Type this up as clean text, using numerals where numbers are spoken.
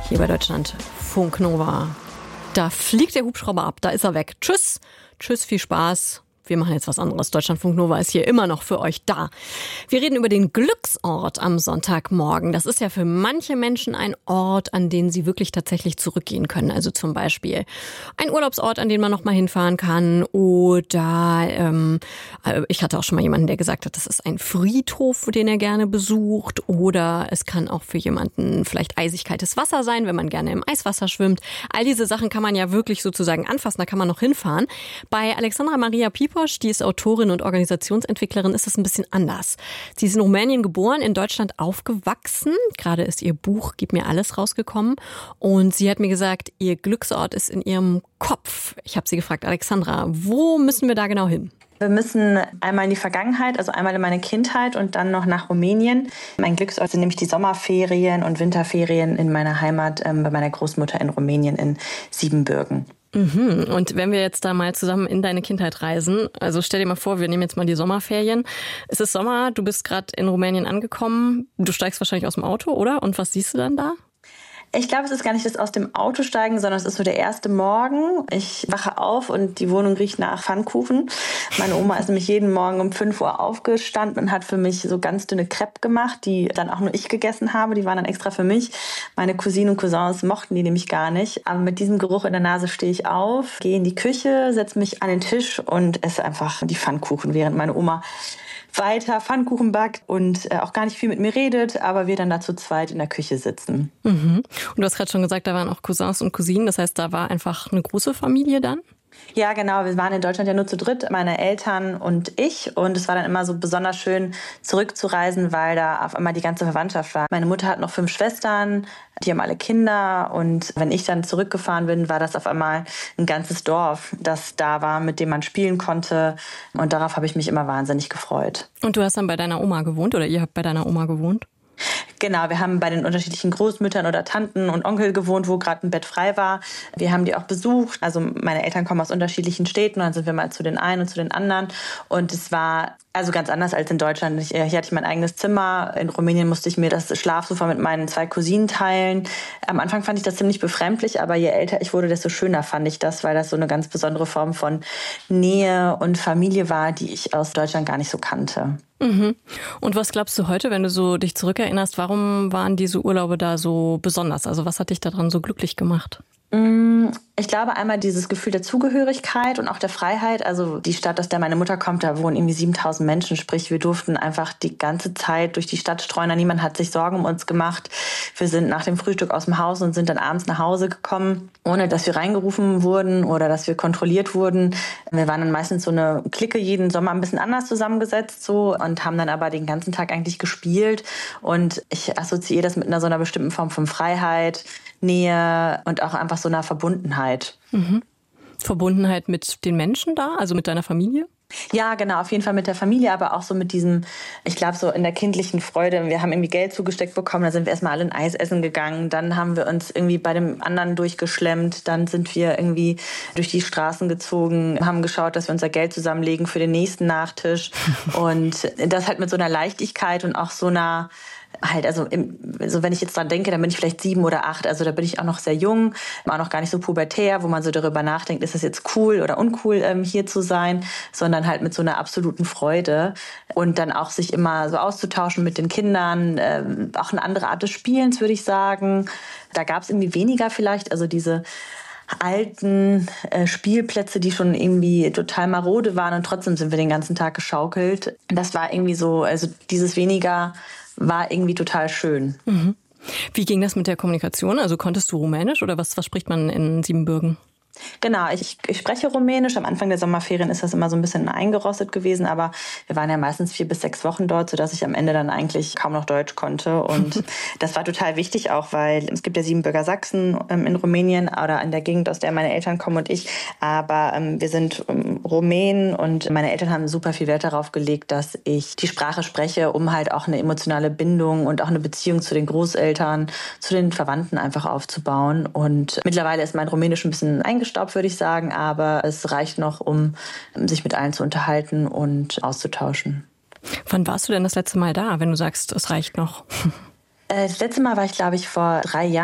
hier bei Deutschlandfunk Nova. Da fliegt der Hubschrauber ab, da ist er weg. Tschüss, viel Spaß. Wir machen jetzt was anderes. Deutschlandfunk Nova ist hier immer noch für euch da. Wir reden über den Glücksort am Sonntagmorgen. Das ist ja für manche Menschen ein Ort, an den sie wirklich tatsächlich zurückgehen können. Also zum Beispiel ein Urlaubsort, an den man noch mal hinfahren kann. Oder ich hatte auch schon mal jemanden, der gesagt hat, das ist ein Friedhof, den er gerne besucht. Oder es kann auch für jemanden vielleicht eisig kaltes Wasser sein, wenn man gerne im Eiswasser schwimmt. All diese Sachen kann man ja wirklich sozusagen anfassen. Da kann man noch hinfahren. Bei Alexandra Maria Pieposch, die ist Autorin und Organisationsentwicklerin, ist es ein bisschen anders. Sie ist in Rumänien geboren, in Deutschland aufgewachsen. Gerade ist ihr Buch Gib mir alles rausgekommen. Und sie hat mir gesagt, ihr Glücksort ist in ihrem Kopf. Ich habe sie gefragt, Alexandra, wo müssen wir da genau hin? Wir müssen einmal in die Vergangenheit, also einmal in meine Kindheit und dann noch nach Rumänien. Mein Glücksort sind nämlich die Sommerferien und Winterferien in meiner Heimat bei meiner Großmutter in Rumänien in Siebenbürgen. Und wenn wir jetzt da mal zusammen in deine Kindheit reisen, also stell dir mal vor, wir nehmen jetzt mal die Sommerferien. Es ist Sommer, du bist gerade in Rumänien angekommen, du steigst wahrscheinlich aus dem Auto, oder? Und was siehst du dann da? Ich glaube, es ist gar nicht das aus dem Auto steigen, sondern es ist so der erste Morgen. Ich wache auf und die Wohnung riecht nach Pfannkuchen. Meine Oma ist nämlich jeden Morgen um 5 Uhr aufgestanden und hat für mich so ganz dünne Crêpes gemacht, die dann auch nur ich gegessen habe. Die waren dann extra für mich. Meine Cousinen und Cousins mochten die nämlich gar nicht. Aber mit diesem Geruch in der Nase stehe ich auf, gehe in die Küche, setze mich an den Tisch und esse einfach die Pfannkuchen, während meine Oma weiter Pfannkuchen backt und auch gar nicht viel mit mir redet, aber wir dann da zu zweit in der Küche sitzen. Und du hast gerade schon gesagt, da waren auch Cousins und Cousinen, das heißt, da war einfach eine große Familie dann? Ja, genau. Wir waren in Deutschland ja nur zu dritt, meine Eltern und ich. Und es war dann immer so besonders schön, zurückzureisen, weil da auf einmal die ganze Verwandtschaft war. Meine Mutter hat noch 5 Schwestern, die haben alle Kinder. Und wenn ich dann zurückgefahren bin, war das auf einmal ein ganzes Dorf, das da war, mit dem man spielen konnte. Und darauf habe ich mich immer wahnsinnig gefreut. Und du hast dann bei deiner Oma gewohnt oder ihr habt bei deiner Oma gewohnt? Genau, wir haben bei den unterschiedlichen Großmüttern oder Tanten und Onkel gewohnt, wo gerade ein Bett frei war. Wir haben die auch besucht. Also meine Eltern kommen aus unterschiedlichen Städten, dann sind wir mal zu den einen und zu den anderen. Und es war also ganz anders als in Deutschland. Hier hatte ich mein eigenes Zimmer. In Rumänien musste ich mir das Schlafsofa mit meinen 2 Cousinen teilen. Am Anfang fand ich das ziemlich befremdlich, aber je älter ich wurde, desto schöner fand ich das, weil das so eine ganz besondere Form von Nähe und Familie war, die ich aus Deutschland gar nicht so kannte. Und was glaubst du heute, wenn du so dich zurückerinnerst, warum waren diese Urlaube da so besonders? Also was hat dich daran so glücklich gemacht? Ich glaube einmal dieses Gefühl der Zugehörigkeit und auch der Freiheit. Also die Stadt, aus der meine Mutter kommt, da wohnen irgendwie 7.000 Menschen. Sprich, wir durften einfach die ganze Zeit durch die Stadt streunern. Niemand hat sich Sorgen um uns gemacht. Wir sind nach dem Frühstück aus dem Haus und sind dann abends nach Hause gekommen, ohne dass wir reingerufen wurden oder dass wir kontrolliert wurden. Wir waren dann meistens so eine Clique, jeden Sommer ein bisschen anders zusammengesetzt so und haben dann aber den ganzen Tag eigentlich gespielt. Und ich assoziiere das mit so einer bestimmten Form von Freiheit, Nähe und auch einfach so einer Verbundenheit. Verbundenheit mit den Menschen da, also mit deiner Familie? Ja, genau, auf jeden Fall mit der Familie, aber auch so mit diesem, ich glaube, so in der kindlichen Freude. Wir haben irgendwie Geld zugesteckt bekommen, da sind wir erstmal alle ein Eis essen gegangen, dann haben wir uns irgendwie bei dem anderen durchgeschlemmt, dann sind wir irgendwie durch die Straßen gezogen, haben geschaut, dass wir unser Geld zusammenlegen für den nächsten Nachtisch und das halt mit so einer Leichtigkeit und auch so einer also wenn ich jetzt dran denke, dann bin ich vielleicht 7 oder 8, also da bin ich auch noch sehr jung, auch noch gar nicht so pubertär, wo man so darüber nachdenkt, ist das jetzt cool oder uncool, hier zu sein, sondern halt mit so einer absoluten Freude und dann auch sich immer so auszutauschen mit den Kindern, auch eine andere Art des Spielens, würde ich sagen. Da gab es irgendwie weniger vielleicht, also diese alten Spielplätze, die schon irgendwie total marode waren und trotzdem sind wir den ganzen Tag geschaukelt. Das war irgendwie so, also dieses weniger war irgendwie total schön. Wie ging das mit der Kommunikation? Also konntest du Rumänisch oder was spricht man in Siebenbürgen? Genau, ich spreche Rumänisch. Am Anfang der Sommerferien ist das immer so ein bisschen eingerostet gewesen, aber wir waren ja meistens 4 bis 6 Wochen dort, sodass ich am Ende dann eigentlich kaum noch Deutsch konnte. Und das war total wichtig auch, weil es gibt ja Siebenbürger Sachsen in Rumänien oder in der Gegend, aus der meine Eltern kommen und ich. Aber wir sind Rumänen und meine Eltern haben super viel Wert darauf gelegt, dass ich die Sprache spreche, um halt auch eine emotionale Bindung und auch eine Beziehung zu den Großeltern, zu den Verwandten einfach aufzubauen. Und mittlerweile ist mein Rumänisch ein bisschen eingestaubt, würde ich sagen, aber es reicht noch, um sich mit allen zu unterhalten und auszutauschen. Wann warst du denn das letzte Mal da, wenn du sagst, es reicht noch? Das letzte Mal war ich, glaube ich, vor 3 Jahren.